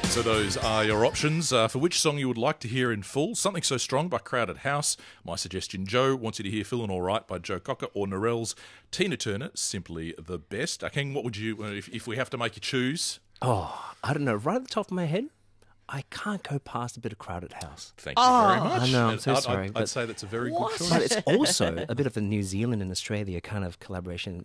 So those are your options for which song you would like to hear in full. Something So Strong by Crowded House. My suggestion, Joe, wants you to hear Feelin' Alright by Joe Cocker, or Narelle's Tina Turner, Simply the Best. King, what would you, if we have to make you choose? Oh, I don't know. Right at the top of my head, I can't go past a bit of Crowded House. Thank you very much. I know, I'm so sorry. I'd say that's a very good choice. But it's also a bit of a New Zealand and Australia kind of collaboration.